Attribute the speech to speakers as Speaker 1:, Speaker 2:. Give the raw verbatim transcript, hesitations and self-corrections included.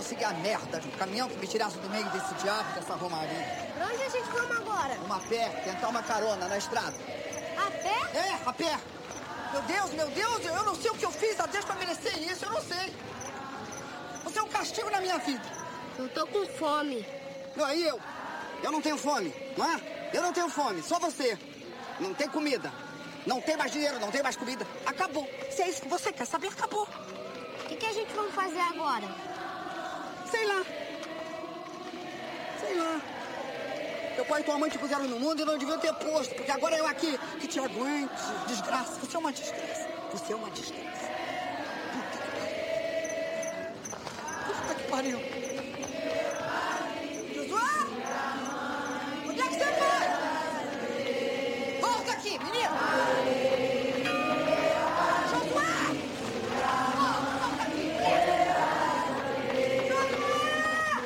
Speaker 1: consegui a merda de um caminhão que me tirasse do meio desse diabo, dessa romaria.
Speaker 2: Pra onde a gente vamos agora?
Speaker 1: Uma pé, tentar uma carona na estrada.
Speaker 2: A pé?
Speaker 1: É, a pé. Meu Deus, meu Deus, eu não sei o que eu fiz a Deus pra merecer isso, eu não sei. Você é um castigo na minha vida.
Speaker 2: Eu tô com fome.
Speaker 1: Aí eu, eu não tenho fome, não é? Eu não tenho fome, só você. Não tem comida, não tem mais dinheiro, não tem mais comida. Acabou. Se é isso que você quer saber, acabou.
Speaker 2: O que, que a gente vai fazer agora?
Speaker 1: Sei lá. Sei lá. Teu pai e tua mãe te puseram no mundo e não deviam ter posto, porque agora é eu aqui que te aguento. Desgraça, você é uma desgraça. Você é uma desgraça. Puta que pariu. Puta que pariu.